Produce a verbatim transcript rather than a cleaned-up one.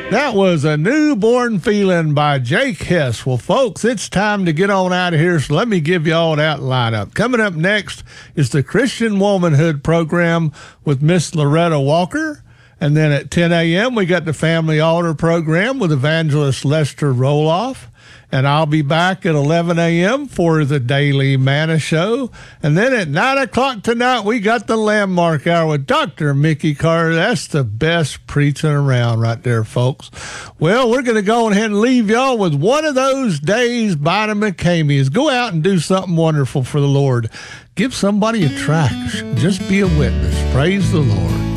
That was A Newborn Feeling by Jake Hess. Well, folks, it's time to get on out of here, so let me give you all that lineup. Coming up next is the Christian Womanhood program with Miss Loretta Walker. And then at ten a.m., we got the Family Altar program with Evangelist Lester Roloff. And I'll be back at eleven a.m. for the Daily Manna Show. And then at nine o'clock tonight, we got the Landmark Hour with Doctor Mickey Carter. That's the best preaching around right there, folks. Well, we're going to go ahead and leave y'all with One of Those Days by the McCameys. Go out and do something wonderful for the Lord. Give somebody a tract. Just be a witness. Praise the Lord.